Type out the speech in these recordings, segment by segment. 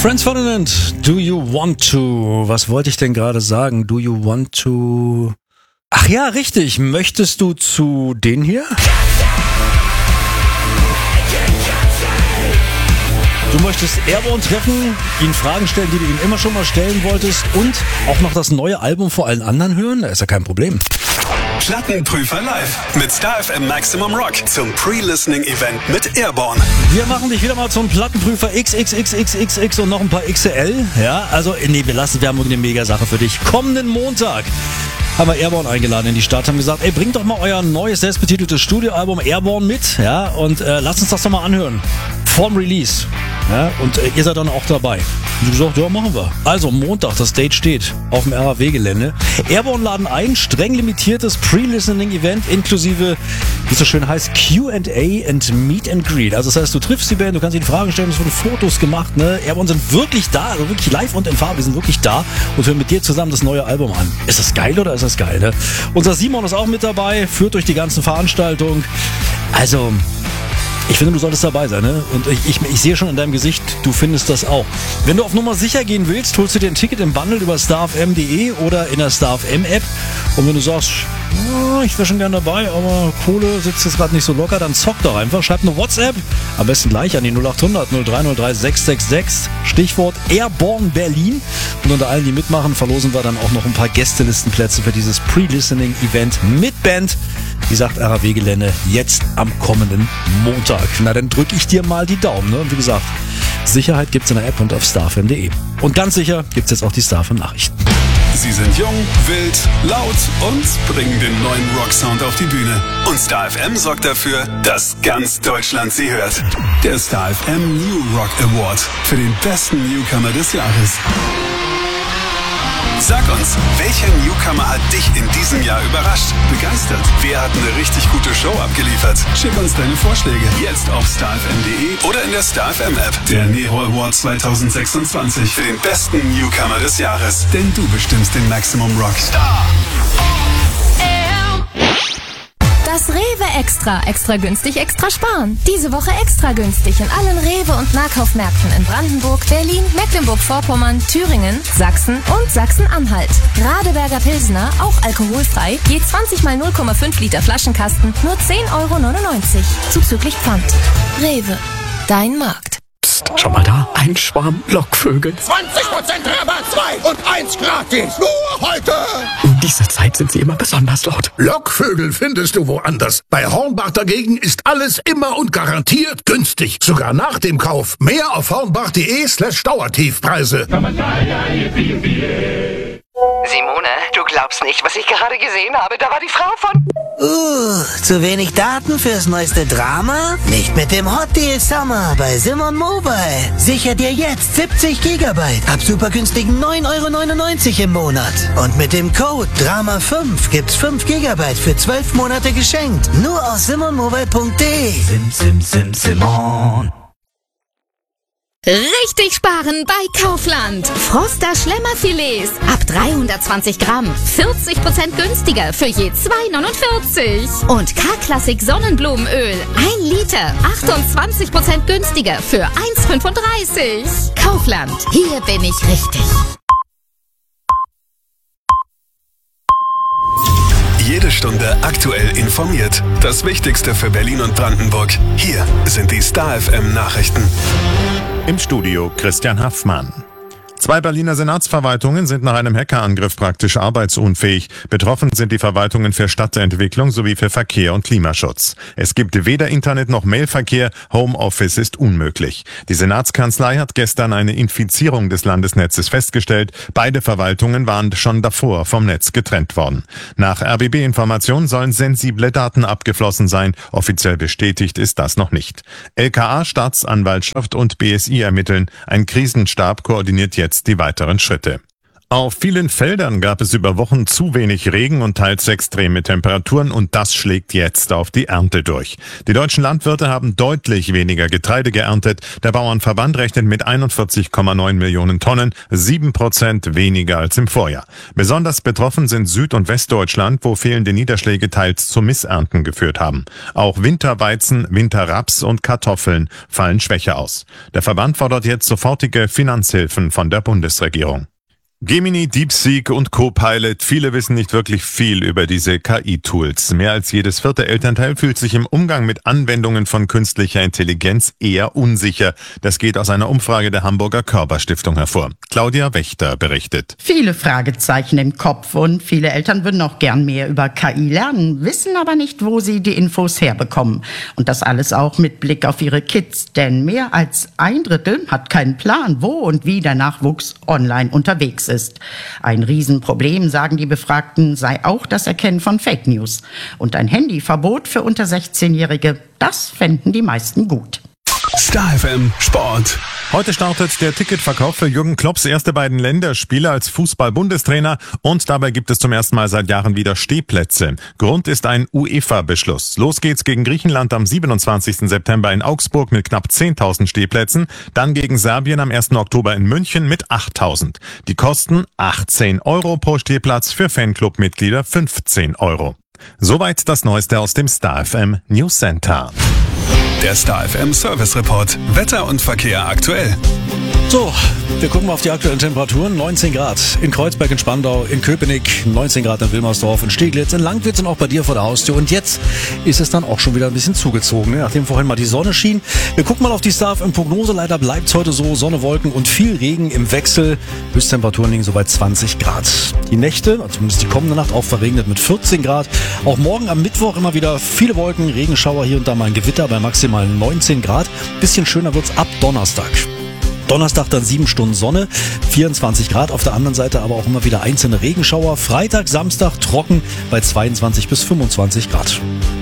Franz Ferdinand, do you want to? Was wollte ich denn gerade sagen? Do you want to? Ach ja, richtig. Möchtest du zu denen hier? Du möchtest Airborne treffen, ihnen Fragen stellen, die du ihnen immer schon mal stellen wolltest und auch noch das neue Album vor allen anderen hören? Da ist ja kein Problem. Plattenprüfer live mit Star FM Maximum Rock zum Pre-Listening-Event mit Airborne. Wir machen dich wieder mal zum Plattenprüfer XXXXXX und noch ein paar XL. Ja, also, nee, wir haben eine Mega-Sache für dich. Kommenden Montag haben wir Airborne eingeladen in die Stadt, haben gesagt, ey, bringt doch mal euer neues, selbstbetiteltes Studioalbum Airborne mit, ja, und lasst uns das doch mal anhören. Vorm Release. Ja, und ihr seid dann auch dabei. Und ich gesagt, ja, machen wir. Also Montag, das Date steht auf dem RAW-Gelände. Airborne laden ein, streng limitiertes Pre-Listening-Event inklusive, wie es so schön heißt, Q&A and Meet and Greet. Also das heißt, du triffst die Band, du kannst ihnen Fragen stellen, es wurden Fotos gemacht. Ne? Airborne sind wirklich da, also wirklich live und in Farbe, wir sind wirklich da und hören mit dir zusammen das neue Album an. Ist das geil oder ist das geil? Ne? Unser Simon ist auch mit dabei, führt durch die ganzen Veranstaltungen. Also... ich finde, du solltest dabei sein, ne? Und ich sehe schon in deinem Gesicht, du findest das auch. Wenn du auf Nummer sicher gehen willst, holst du dir ein Ticket im Bundle über starfm.de oder in der StarFM-App. Und wenn du sagst, oh, ich wäre schon gern dabei, aber Kohle sitzt jetzt gerade nicht so locker, dann zock doch einfach. Schreib eine WhatsApp, am besten gleich an die 0800 0303 666, Stichwort Airborne Berlin. Und unter allen, die mitmachen, verlosen wir dann auch noch ein paar Gästelistenplätze für dieses Pre-Listening-Event mit Band. Wie sagt RAW-Gelände, jetzt am kommenden Montag. Na, dann drücke ich dir mal die Daumen. Ne? Und wie gesagt, Sicherheit gibt's in der App und auf starfm.de. Und ganz sicher gibt's jetzt auch die StarFM-Nachrichten. Sie sind jung, wild, laut und bringen den neuen Rocksound auf die Bühne. Und Star FM sorgt dafür, dass ganz Deutschland sie hört. Der Star FM New Rock Award für den besten Newcomer des Jahres. Sag uns, welcher Newcomer hat dich in diesem Jahr überrascht, begeistert? Wer hat eine richtig gute Show abgeliefert? Schick uns deine Vorschläge jetzt auf starfm.de oder in der StarFM-App. Der Nero Award 2026 für den besten Newcomer des Jahres. Denn du bestimmst den Maximum Rock. Star! Das Rewe Extra. Extra günstig, extra sparen. Diese Woche extra günstig in allen Rewe- und Nahkaufmärkten in Brandenburg, Berlin, Mecklenburg-Vorpommern, Thüringen, Sachsen und Sachsen-Anhalt. Radeberger Pilsner, auch alkoholfrei, je 20 mal 0,5 Liter Flaschenkasten, nur 10,99 €. Zuzüglich Pfand. Rewe. Dein Markt. Psst, schau mal da. Ein Schwarm Lockvögel. 20% Rabatt, 2 und 1 gratis. Nur heute. In dieser Zeit sind sie immer besonders laut. Lockvögel findest du woanders. Bei Hornbach dagegen ist alles immer und garantiert günstig. Sogar nach dem Kauf. Mehr auf hornbach.de/Dauertiefpreise. Simone, du glaubst nicht, was ich gerade gesehen habe. Da war die Frau von... Zu wenig Daten fürs neueste Drama? Nicht mit dem Hot Deal Summer bei Simon Mobile. Sicher dir jetzt 70 Gigabyte ab super günstigen 9,99 € im Monat. Und mit dem Code DRAMA5 gibt's 5 Gigabyte für 12 Monate geschenkt. Nur aus simonmobile.de. Simon. Richtig sparen bei Kaufland. Froster Schlemmerfilets ab 320 Gramm. 40% günstiger für je 2,49 €. Und K-Klassik Sonnenblumenöl 1 Liter. 28% günstiger für 1,35 €. Kaufland. Hier bin ich richtig. Jede Stunde aktuell informiert. Das Wichtigste für Berlin und Brandenburg. Hier sind die Star FM Nachrichten. Im Studio Christian Haffmann. 2 Berliner Senatsverwaltungen sind nach einem Hackerangriff praktisch arbeitsunfähig. Betroffen sind die Verwaltungen für Stadtentwicklung sowie für Verkehr und Klimaschutz. Es gibt weder Internet noch Mailverkehr, Homeoffice ist unmöglich. Die Senatskanzlei hat gestern eine Infizierung des Landesnetzes festgestellt. Beide Verwaltungen waren schon davor vom Netz getrennt worden. Nach RBB-Informationen sollen sensible Daten abgeflossen sein. Offiziell bestätigt ist das noch nicht. LKA, Staatsanwaltschaft und BSI ermitteln. Ein Krisenstab koordiniert jetzt die weiteren Schritte. Auf vielen Feldern gab es über Wochen zu wenig Regen und teils extreme Temperaturen und das schlägt jetzt auf die Ernte durch. Die deutschen Landwirte haben deutlich weniger Getreide geerntet. Der Bauernverband rechnet mit 41,9 Millionen Tonnen, 7% weniger als im Vorjahr. Besonders betroffen sind Süd- und Westdeutschland, wo fehlende Niederschläge teils zu Missernten geführt haben. Auch Winterweizen, Winterraps und Kartoffeln fallen schwächer aus. Der Verband fordert jetzt sofortige Finanzhilfen von der Bundesregierung. Gemini, DeepSeek und Copilot, viele wissen nicht wirklich viel über diese KI-Tools. Mehr als jedes vierte Elternteil fühlt sich im Umgang mit Anwendungen von künstlicher Intelligenz eher unsicher. Das geht aus einer Umfrage der Hamburger Körper-Stiftung hervor. Claudia Wächter berichtet. Viele Fragezeichen im Kopf und viele Eltern würden auch gern mehr über KI lernen, wissen aber nicht, wo sie die Infos herbekommen. Und das alles auch mit Blick auf ihre Kids, denn mehr als 1/3 hat keinen Plan, wo und wie der Nachwuchs online unterwegs ist. Ein Riesenproblem, sagen die Befragten, sei auch das Erkennen von Fake News. Und ein Handyverbot für unter 16-Jährige, das fänden die meisten gut. Star FM Sport. Heute startet der Ticketverkauf für Jürgen Klopps erste beiden Länderspiele als Fußball-Bundestrainer und dabei gibt es zum ersten Mal seit Jahren wieder Stehplätze. Grund ist ein UEFA-Beschluss. Los geht's gegen Griechenland am 27. September in Augsburg mit knapp 10.000 Stehplätzen, dann gegen Serbien am 1. Oktober in München mit 8.000. Die kosten 18 € pro Stehplatz, für Fanclub-Mitglieder 15 €. Soweit das Neueste aus dem Star FM News Center. Der Star FM Service Report. Wetter und Verkehr aktuell. So, wir gucken mal auf die aktuellen Temperaturen. 19 Grad in Kreuzberg, in Spandau, in Köpenick, 19 Grad in Wilmersdorf, in Steglitz, in Langwitz und auch bei dir vor der Haustür. Und jetzt ist es dann auch schon wieder ein bisschen zugezogen, nachdem vorhin mal die Sonne schien. Wir gucken mal auf die Star FM Prognose. Leider bleibt es heute so, Sonne, Wolken und viel Regen im Wechsel. Höchsttemperaturen liegen so bei 20 Grad. Die Nächte, zumindest die kommende Nacht, auch verregnet mit 14 Grad. Auch morgen am Mittwoch immer wieder viele Wolken, Regenschauer, hier und da mal ein Gewitter bei maximal 19 Grad. Bisschen schöner wird's ab Donnerstag. Donnerstag dann 7 Stunden Sonne, 24 Grad, auf der anderen Seite aber auch immer wieder einzelne Regenschauer. Freitag, Samstag trocken bei 22 bis 25 Grad.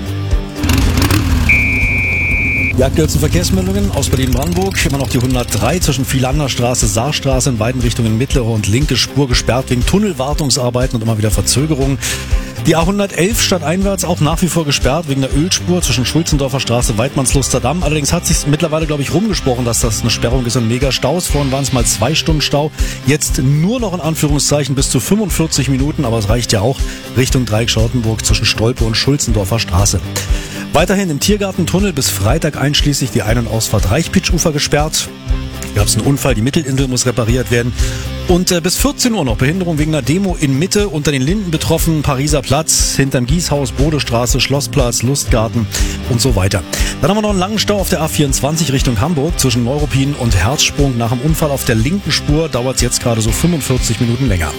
Die aktuellsten Verkehrsmeldungen aus Berlin-Brandenburg. Immer noch die 103 zwischen Vielander-Straße, Saarstraße in beiden Richtungen, mittlere und linke Spur gesperrt wegen Tunnelwartungsarbeiten und immer wieder Verzögerungen. Die A111 stadteinwärts auch nach wie vor gesperrt wegen der Ölspur zwischen Schulzendorfer Straße, Weidmannsluster Damm. Allerdings hat sich mittlerweile, glaube ich, rumgesprochen, dass das eine Sperrung ist und Mega-Staus. Vorhin waren es mal 2 Stunden Stau. Jetzt nur noch in Anführungszeichen bis zu 45 Minuten, aber es reicht ja auch Richtung Dreieck Charlottenburg zwischen Stolpe und Schulzendorfer Straße. Weiterhin im Tiergartentunnel bis Freitag einschließlich die Ein- und Ausfahrt Reichpitsch-Ufer gesperrt. Gab es einen Unfall, die Mittelinsel muss repariert werden. Und bis 14 Uhr noch Behinderung wegen einer Demo in Mitte, unter den Linden betroffen, Pariser Platz, hinterm Gießhaus, Bodestraße, Schlossplatz, Lustgarten und so weiter. Dann haben wir noch einen langen Stau auf der A24 Richtung Hamburg zwischen Neuruppin und Herzsprung. Nach dem Unfall auf der linken Spur dauert es jetzt gerade so 45 Minuten länger.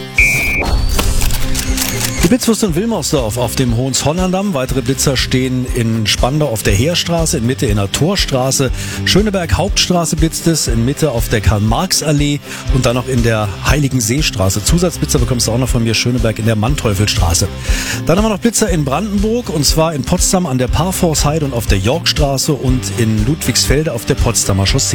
Die Blitzwürste in Wilmersdorf auf dem Hohenzollerndamm. Weitere Blitzer stehen in Spandau auf der Heerstraße, in Mitte in der Torstraße. Schöneberg Hauptstraße blitzt es, in Mitte auf der Karl-Marx-Allee und dann noch in der Heiligen-See-Straße. Zusatzblitzer bekommst du auch noch von mir, Schöneberg in der Manteuffelstraße. Dann haben wir noch Blitzer in Brandenburg und zwar in Potsdam an der Parforce-Heide und auf der Yorkstraße und in Ludwigsfelde auf der Potsdamer Chaussee.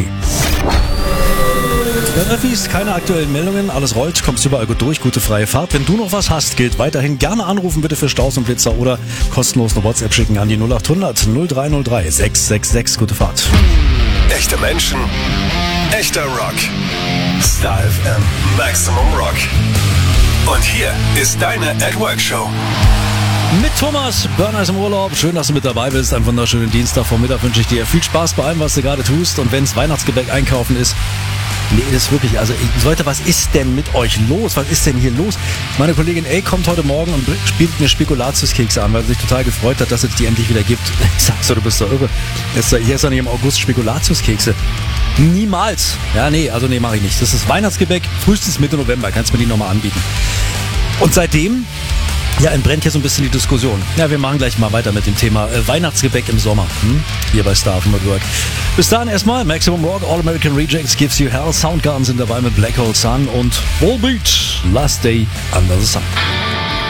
Öffis, keine aktuellen Meldungen, alles rollt, kommst überall gut durch, gute freie Fahrt. Wenn du noch was hast, gilt weiterhin gerne anrufen bitte für Staus und Blitzer oder kostenlos eine WhatsApp schicken an die 0800 0303 666. Gute Fahrt. Echte Menschen, echter Rock. Star FM Maximum Rock. Und hier ist deine At-Work-Show. Mit Thomas, Burner ist im Urlaub. Schön, dass du mit dabei bist. Einen wunderschönen Dienstagvormittag wünsche ich dir. Viel Spaß bei allem, was du gerade tust. Und wenn es Weihnachtsgebäck einkaufen ist, nee, das ist wirklich, also Leute, was ist denn mit euch los? Was ist denn hier los? Meine Kollegin A kommt heute Morgen und spielt mir Spekulatiuskekse an, weil sie sich total gefreut hat, dass es die endlich wieder gibt. Ich sag so, du bist doch irre. Hier ist doch nicht im August Spekulatiuskekse. Niemals. Ja, nee, mache ich nicht. Das ist Weihnachtsgebäck, frühestens Mitte November. Kannst du mir die nochmal anbieten. Und seitdem entbrennt hier so ein bisschen die Diskussion. Ja, wir machen gleich mal weiter mit dem Thema Weihnachtsgebäck im Sommer. Hier bei Star FM Work. Bis dahin erstmal Maximum Rock, All American Rejects, Gives You Hell, Soundgarden sind dabei mit Black Hole Sun und Volbeat, Last Day Under the Sun.